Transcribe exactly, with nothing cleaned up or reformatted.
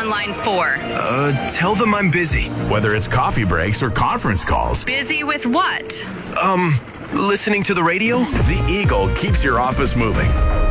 line for? Uh, tell them I'm busy. Whether it's coffee breaks or conference calls. Busy with what? Um, listening to the radio? The Eagle keeps your office moving.